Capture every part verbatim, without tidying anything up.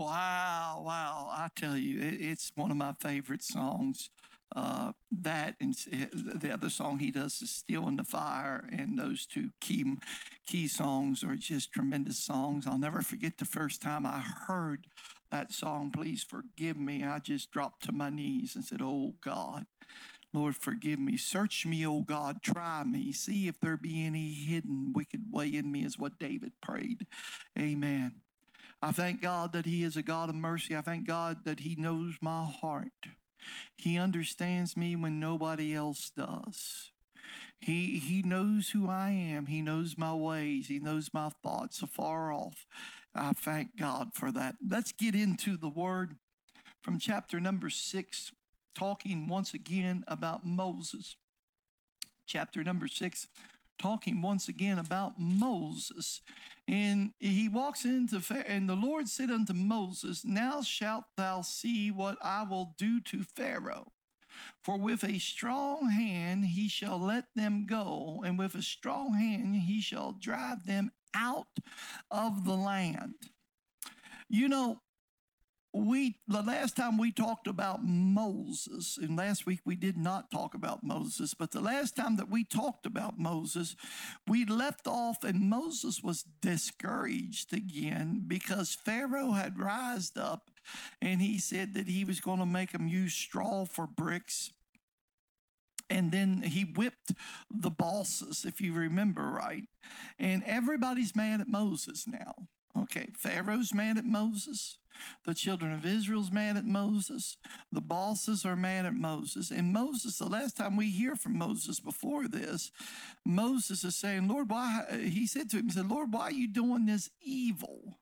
Wow, wow. I tell you, it, it's one of my favorite songs. Uh, that and s- eh, the other song he does is "Still in the Fire," and those two key key songs are just tremendous songs. I'll never forget the first time I heard that song. Please forgive me. I just dropped to my knees and said, "Oh God, Lord, forgive me. Search me, oh God. Try me. See if there be any hidden wicked way in me," is what David prayed. Amen. I thank God that He is a God of mercy. I thank God that He knows my heart. He understands me when nobody else does. He He knows who I am. He knows my ways. He knows my thoughts afar off. I thank God for that. Let's get into the word from chapter number six, talking once again about Moses. Chapter number six, talking once again about Moses. And he walks into, and the Lord said unto Moses, "Now shalt thou see what I will do to Pharaoh. For with a strong hand he shall let them go, and with a strong hand he shall drive them out of the land." You know, we the last time we talked about Moses, and last week we did not talk about Moses, but the last time that we talked about Moses, we left off and Moses was discouraged again because Pharaoh had rised up and he said that he was going to make them use straw for bricks. And then he whipped the bosses, if you remember right. And everybody's mad at Moses now. Okay, Pharaoh's mad at Moses. The children of Israel's mad at Moses. The bosses are mad at Moses. And Moses, the last time we hear from Moses before this, Moses is saying, Lord, why? He said to him, he said, Lord, why are you doing this evil?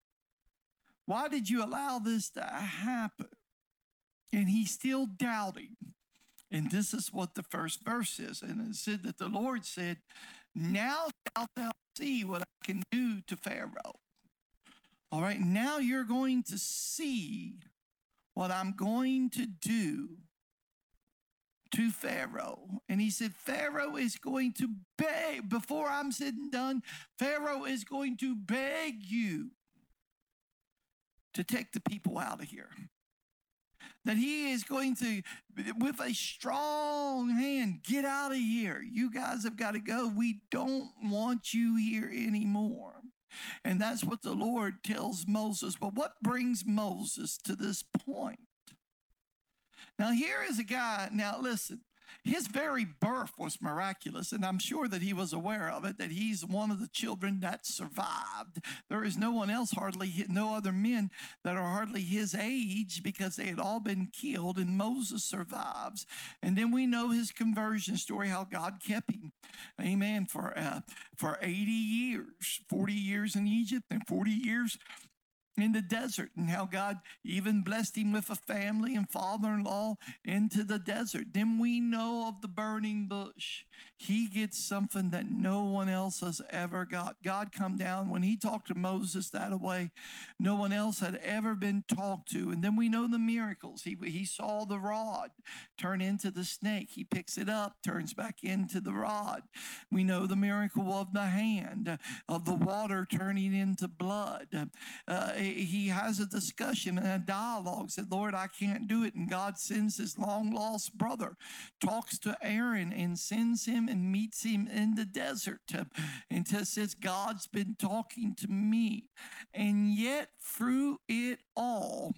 Why did you allow this to happen? And he's still doubting. And this is what the first verse is. And it said that the Lord said, "Now shalt thou see what I can do to Pharaoh." All right, now you're going to see what I'm going to do to Pharaoh. And he said, Pharaoh is going to beg, before I'm said and done, Pharaoh is going to beg you to take the people out of here. That he is going to, with a strong hand, get out of here. You guys have got to go. We don't want you here anymore. And that's what the Lord tells Moses. But what brings Moses to this point? Now, here is a guy. Now, listen, his very birth was miraculous, and I'm sure that he was aware of it, that he's one of the children that survived. There is no one else, hardly, no other men that are hardly his age because they had all been killed, and Moses survives. And then we know his conversion story, how God kept him, amen, for, uh, for eighty years, forty years in Egypt and forty years in the desert, and how God even blessed him with a family and father-in-law into the desert. Then we know of the burning bush. He gets something that no one else has ever got. God come down when he talked to Moses that way. No one else had ever been talked to. And then we know the miracles. He, he saw the rod turn into the snake. He picks it up, turns back into the rod. We know the miracle of the hand, uh, of the water turning into blood. Uh, he has a discussion and a dialogue, said, Lord, I can't do it. And God sends his long lost brother, talks to Aaron and sends him and meets him in the desert, and says, God's been talking to me. And yet through it all,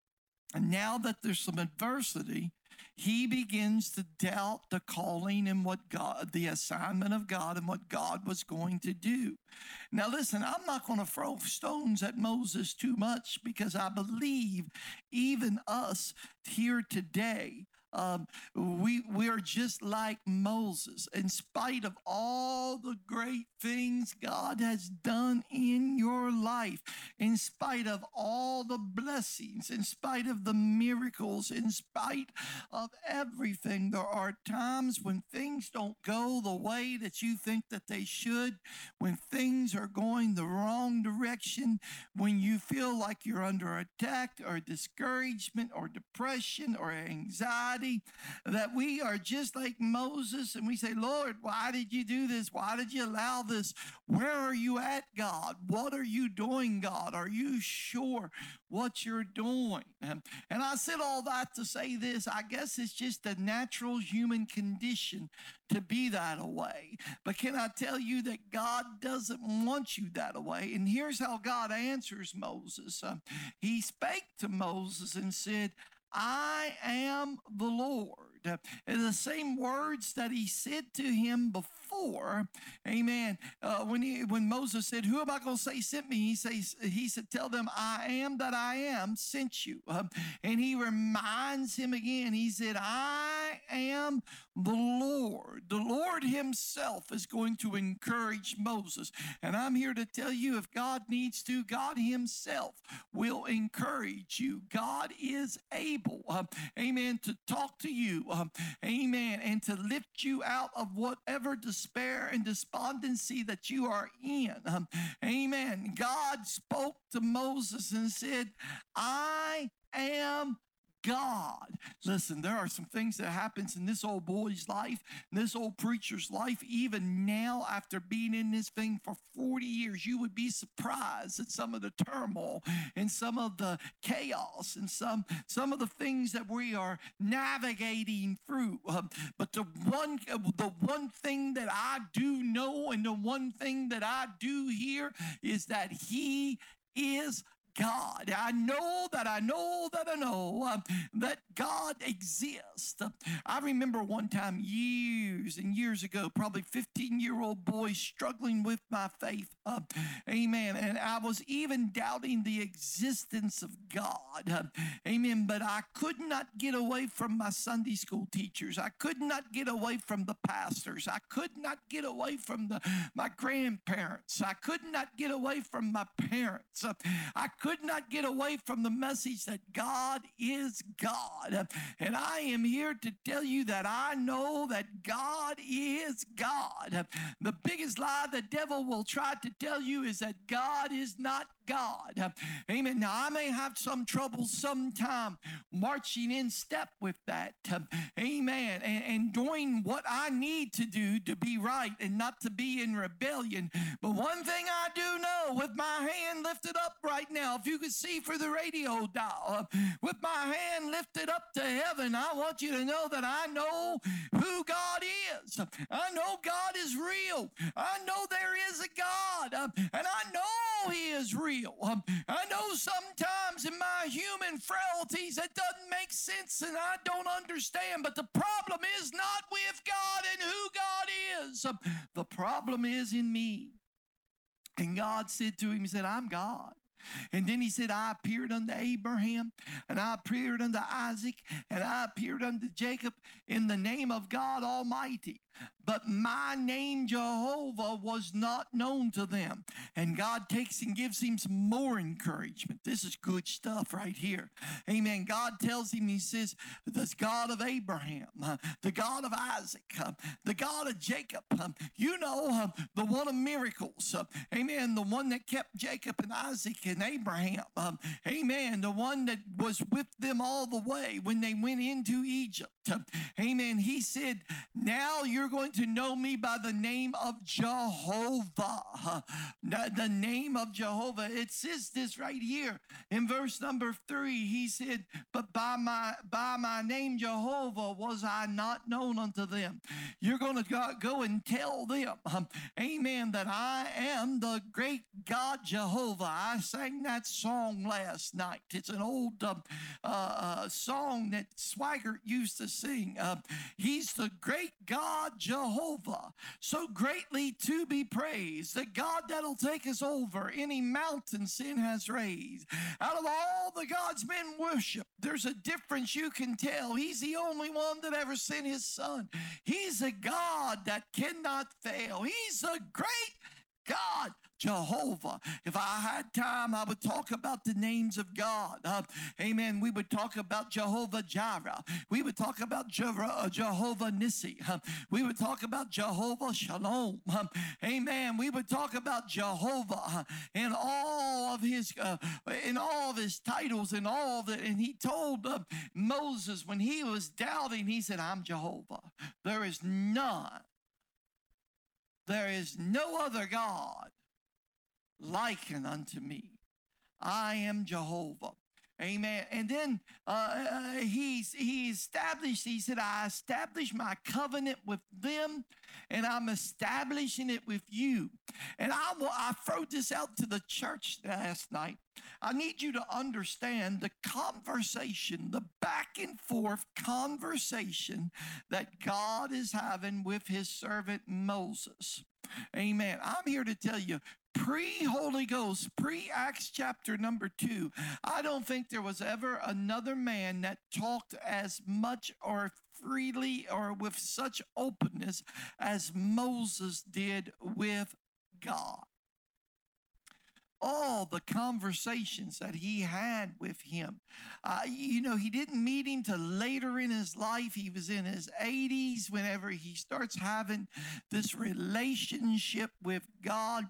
and now that there's some adversity, he begins to doubt the calling and what God, the assignment of God and what God was going to do. Now, listen, I'm not going to throw stones at Moses too much because I believe even us here today, um, we, we are just like Moses. In spite of all the great things God has done in your life, in spite of all the blessings, in spite of the miracles, in spite of everything, there are times when things don't go the way that you think that they should, when things are going the wrong direction, when you feel like you're under attack or discouragement or depression or anxiety reality that we are just like Moses and we say, Lord, why did you do this? Why did you allow this? Where are you at, God? What are you doing, God? Are you sure what you're doing? And I said all that to say this. I guess it's just a natural human condition to be that way. But can I tell you that God doesn't want you that way? And here's how God answers Moses. Uh, he spake to Moses and said, I am the Lord. And the same words that he said to him before, amen. Uh, when he, when Moses said, who am I going to say sent me? He says, he said, tell them I am that I am sent you. Um, and he reminds him again. He said, I am the Lord. The Lord himself is going to encourage Moses. And I'm here to tell you, if God needs to, God himself will encourage you. God is able, um, amen, to talk to you. Um, amen. And to lift you out of whatever despair and despondency that you are in. Um, amen. God spoke to Moses and said, I am God. Listen, there are some things that happens in this old boy's life, this old preacher's life, even now after being in this thing for forty years. You would be surprised at some of the turmoil and some of the chaos and some, some of the things that we are navigating through. Um, but the one, the one thing that I do know and the one thing that I do hear is that he is God. I know that I know that I know um, that God exists. I remember one time years and years ago, probably fifteen-year-old boy struggling with my faith. Uh, amen. And I was even doubting the existence of God. Uh, amen. But I could not get away from my Sunday school teachers. I could not get away from the pastors. I could not get away from the, my grandparents. I could not get away from my parents. Uh, I could not get away from the message that God is God. And I am here to tell you that I know that God is God. The biggest lie the devil will try to tell you is that God is not God. Amen. Now, I may have some trouble sometime marching in step with that. Amen. And, and doing what I need to do to be right and not to be in rebellion. But one thing I do know, with my hand lifted up right now, if you could see for the radio dial, with my hand lifted up to heaven, I want you to know that I know who God is. I know God is real. I know there is a God. And I know he is real. Um, I know sometimes in my human frailties it doesn't make sense and I don't understand, but the problem is not with God and who God is. Um, the problem is in me. And God said to him, he said, I'm God. And then he said, I appeared unto Abraham, and I appeared unto Isaac, and I appeared unto Jacob in the name of God Almighty. But my name, Jehovah, was not known to them. And God takes and gives him some more encouragement. This is good stuff right here. Amen. God tells him, he says, the God of Abraham, uh, the God of Isaac, uh, the God of Jacob, uh, you know, uh, the one of miracles. Uh, amen. The one that kept Jacob and Isaac and Abraham. Um, amen. The one that was with them all the way when they went into Egypt. Uh, amen. He said, now you're going to know me by the name of Jehovah. The name of Jehovah. It says this right here in verse number three. He said, but by my by my name Jehovah was I not known unto them. You're going to go and tell them, um, amen, that I am the great God Jehovah. I sang that song last night. It's an old uh, uh, song that Swigert used to sing. Uh, he's the great God Jehovah, so greatly to be praised, the God that'll take us over any mountain sin has raised. Out of all the gods men worship, there's a difference you can tell. He's the only one that ever sent his son. He's a God that cannot fail. He's a great God, Jehovah. If I had time, I would talk about the names of God. Uh, amen. We would talk about Jehovah Jireh. We would talk about Je- uh, Jehovah Nissi. Uh, we would talk about Jehovah Shalom. Um, amen. We would talk about Jehovah uh, in all of his uh, in all of his titles and all of it. And he told uh, Moses when he was doubting, he said, "I'm Jehovah. There is none. There is no other God likened unto me. I am Jehovah." Amen. And then uh, uh, he's, he established, he said, "I established my covenant with them, and I'm establishing it with you." And I, I wrote this out to the church last night. I need you to understand the conversation, the back and forth conversation that God is having with his servant Moses. Amen. I'm here to tell you, pre-Holy Ghost, pre-Acts chapter number two, I don't think there was ever another man that talked as much or freely or with such openness as Moses did with God. All the conversations that he had with him. Uh, you know, he didn't meet him till later in his life. He was in his eighties whenever he starts having this relationship with God.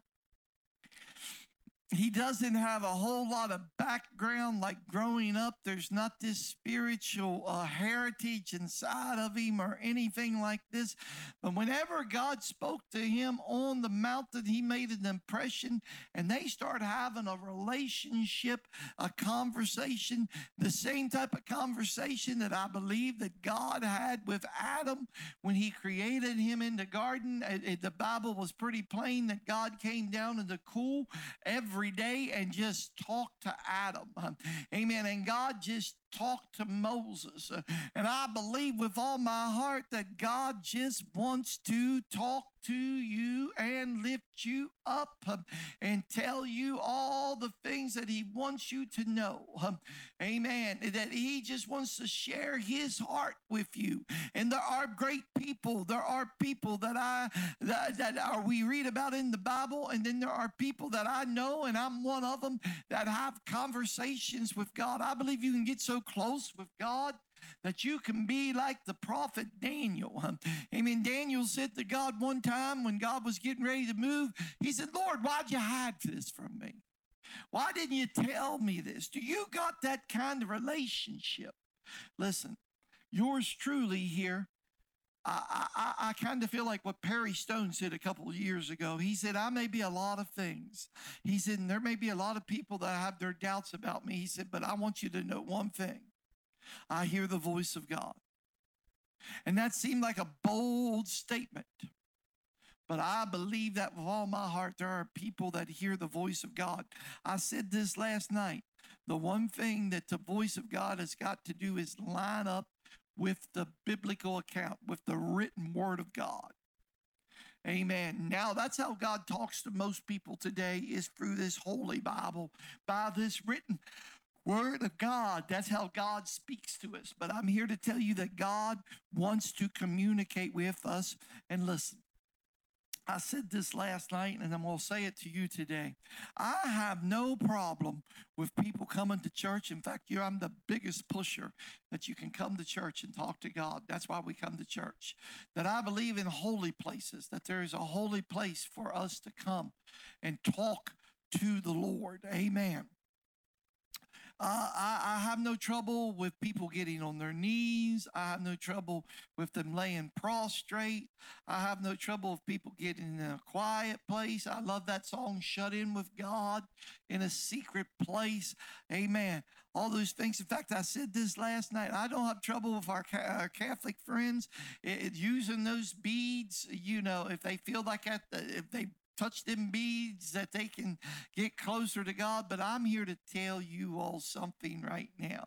He doesn't have a whole lot of background like growing up. There's not this spiritual uh, heritage inside of him or anything like this. But whenever God spoke to him on the mountain, he made an impression, and they start having a relationship, a conversation, the same type of conversation that I believe that God had with Adam when he created him in the garden. It, it, the Bible was pretty plain that God came down in the cool every day and just talked to Adam. Um, amen. And God just talked to Moses. Uh, and I believe with all my heart that God just wants to talk to you and lift you up um, and tell you all the things that he wants you to know. Um, amen. That he just wants to share his heart with you. And there are great people. There are people that I that, that are we read about in the Bible, and then there are people that I know, and I'm one of them, that have conversations with God. I believe you can get so close with God that you can be like the prophet Daniel. Amen. Daniel said to God one time when God was getting ready to move, he said, "Lord, why'd you hide this from me? Why didn't you tell me this?" Do you got that kind of relationship? Listen, yours truly here, I, I, I kind of feel like what Perry Stone said a couple of years ago. He said, "I may be a lot of things." He said, "And there may be a lot of people that have their doubts about me." He said, "But I want you to know one thing. I hear the voice of God." And that seemed like a bold statement. But I believe that with all my heart, there are people that hear the voice of God. I said this last night. The one thing that the voice of God has got to do is line up with the biblical account, with the written word of God. Amen. Now, that's how God talks to most people today, is through this Holy Bible, by this written Word of God. That's how God speaks to us. But I'm here to tell you that God wants to communicate with us. And listen, I said this last night, and I'm going to say it to you today. I have no problem with people coming to church. In fact, you, I'm the biggest pusher that you can come to church and talk to God. That's why we come to church. That I believe in holy places, that there is a holy place for us to come and talk to the Lord. Amen. Uh, I, I have no trouble with people getting on their knees. I have no trouble with them laying prostrate. I have no trouble with people getting in a quiet place. I love that song, "Shut In with God in a Secret Place." Amen. All those things. In fact, I said this last night. I don't have trouble with our, our Catholic friends it, it, using those beads. You know, if they feel like at the, if they touch them beads, that they can get closer to God. But I'm here to tell you all something right now.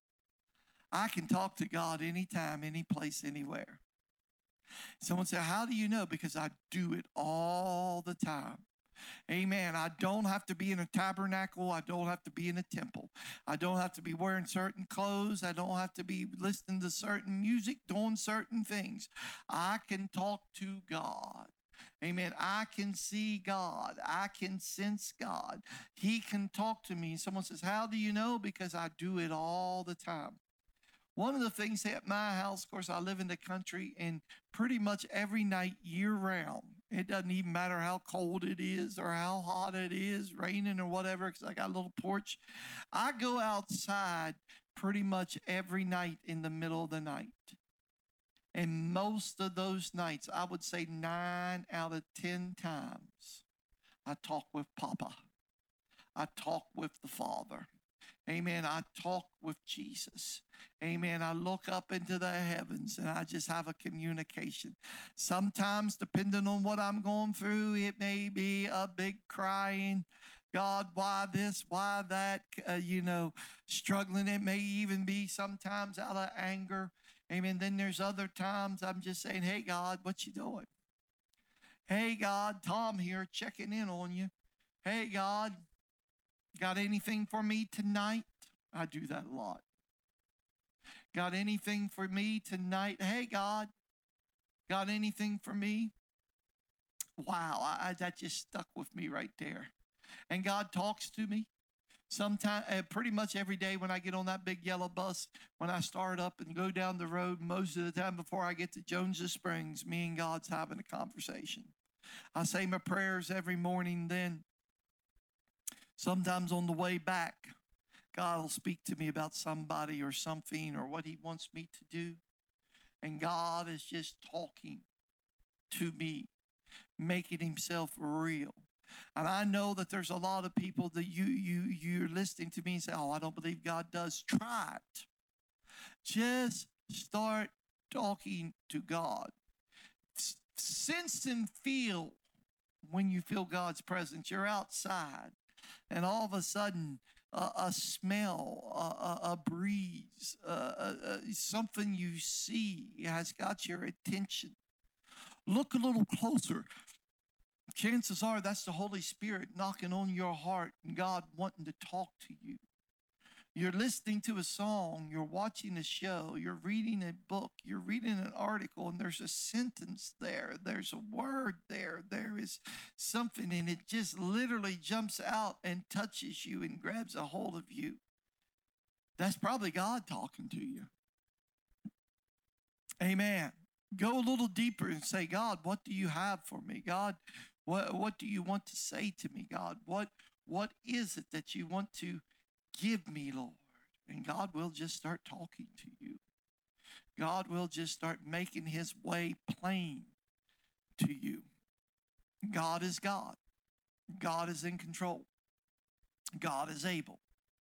I can talk to God anytime, any place, anywhere. Someone said, "How do you know?" Because I do it all the time. Amen. I don't have to be in a tabernacle. I don't have to be in a temple. I don't have to be wearing certain clothes. I don't have to be listening to certain music, doing certain things. I can talk to God. Amen. I can see God. I can sense God. He can talk to me. Someone says, how do you know? Because I do it all the time. One of the things at my house, of course, I live in the country, and pretty much every night, year round, it doesn't even matter how cold it is or how hot it is, raining or whatever, because I got a little porch. I go outside pretty much every night in the middle of the night. And most of those nights, I would say nine out of ten times, I talk with Papa. I talk with the Father. Amen. I talk with Jesus. Amen. I look up into the heavens and I just have a communication. Sometimes, depending on what I'm going through, it may be a big crying, God, why this, why that, uh, you know, struggling. It may even be sometimes out of anger. Amen. Then there's other times I'm just saying, hey, God, what you doing? Hey, God, Tom here checking in on you. Hey, God, got anything for me tonight? I do that a lot. Got anything for me tonight? Hey, God, got anything for me? Wow, I, I, that just stuck with me right there. And God talks to me. Sometime, uh, pretty much every day when I get on that big yellow bus, when I start up and go down the road, most of the time before I get to Jones's Springs, me and God's having a conversation. I say my prayers every morning then. Sometimes on the way back, God will speak to me about somebody or something or what he wants me to do. And God is just talking to me, making himself real. And I know that there's a lot of people that you, you, you're listening to me and say, oh, I don't believe God does. Try it. Just start talking to God. Sense and feel when you feel God's presence. You're outside, and all of a sudden, uh, a smell, uh, a, a breeze, uh, uh, uh, something you see has got your attention. Look a little closer. Chances are that's the Holy Spirit knocking on your heart and God wanting to talk to you. You're listening to a song, you're watching a show, you're reading a book, you're reading an article, and there's a sentence there, there's a word there, there is something, and it just literally jumps out and touches you and grabs a hold of you. That's probably God talking to you. Amen. Go a little deeper and say, God, what do you have for me? God, what, what do you want to say to me, God? What, what is it that you want to give me, Lord? And God will just start talking to you. God will just start making his way plain to you. God is God. God is in control. God is able.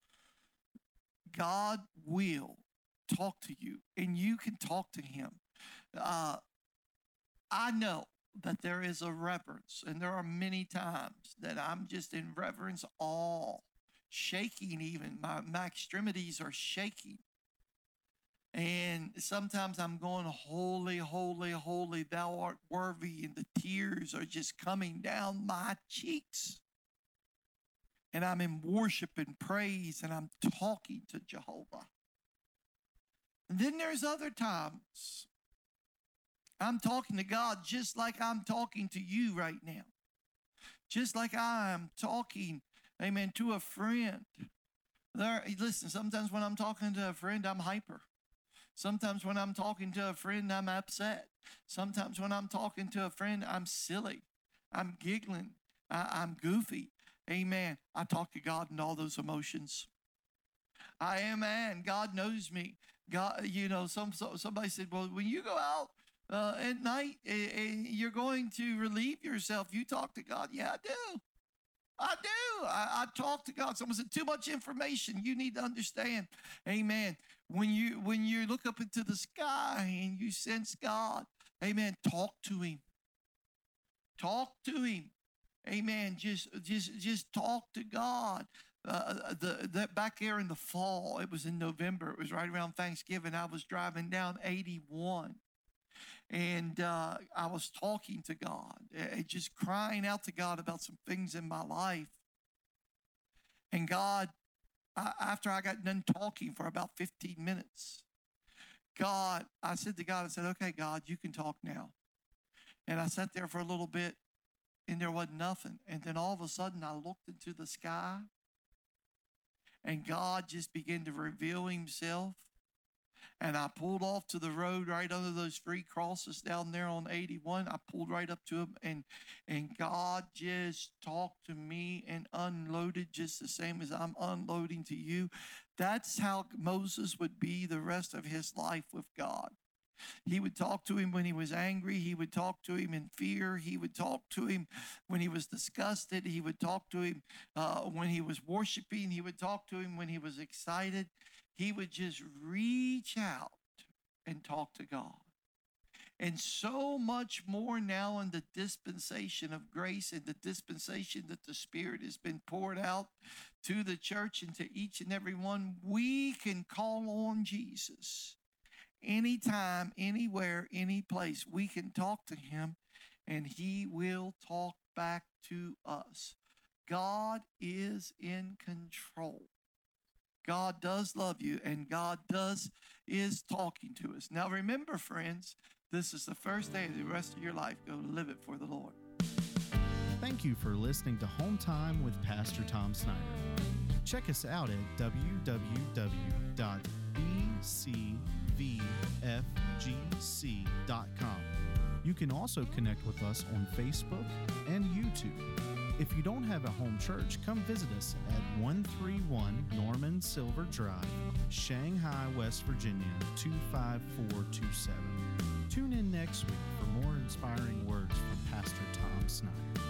God will talk to you, and you can talk to him. Uh, I know that there is a reverence, and there are many times that I'm just in reverence, awe, shaking even. My, my extremities are shaking. And sometimes I'm going, holy, holy, holy, thou art worthy, and the tears are just coming down my cheeks. And I'm in worship and praise, and I'm talking to Jehovah. And then there's other times I'm talking to God just like I'm talking to you right now. Just like I am talking, amen, to a friend. There, listen, sometimes when I'm talking to a friend, I'm hyper. Sometimes when I'm talking to a friend, I'm upset. Sometimes when I'm talking to a friend, I'm silly. I'm giggling. I, I'm goofy. Amen. I talk to God in all those emotions. I am man. God knows me. God, you know, some somebody said, well, when you go out uh, at night, uh, you're going to relieve yourself. You talk to God. Yeah, I do. I do. I, I talk to God. Someone said, too much information. You need to understand. Amen. When you when you look up into the sky and you sense God, amen, talk to him. Talk to him. Amen. Just just just talk to God. Uh, the that back there in the fall, it was in November. It was right around Thanksgiving. I was driving down eighty-one, and uh, I was talking to God, uh, just crying out to God about some things in my life. And God, I, after I got done talking for about fifteen minutes, God, I said to God, I said, "Okay, God, you can talk now. And I sat there for a little bit and there wasn't nothing. And then all of a sudden I looked into the sky and God just began to reveal himself. And I pulled off to the road right under those three crosses down there on eighty-one. I pulled right up to him, and and God just talked to me and unloaded just the same as I'm unloading to you. That's how Moses would be the rest of his life with God. He would talk to him when he was angry. He would talk to him in fear. He would talk to him when he was disgusted. He would talk to him uh, when he was worshiping. He would talk to him when he was excited. He would just reach out and talk to God. And so much more now in the dispensation of grace and the dispensation that the Spirit has been poured out to the church and to each and every one, we can call on Jesus anytime, anywhere, any place. We can talk to him and he will talk back to us. God is in control. God does love you, and God does is talking to us. Now remember, friends, this is the first day of the rest of your life. Go live it for the Lord. Thank you for listening to Home Time with Pastor Tom Snyder. Check us out at w w w dot b c v f g c dot com. You can also connect with us on Facebook and YouTube. If you don't have a home church, come visit us at one thirty-one Norman Silver Drive, Shanghai, West Virginia, two five four two seven. Tune in next week for more inspiring words from Pastor Tom Snyder.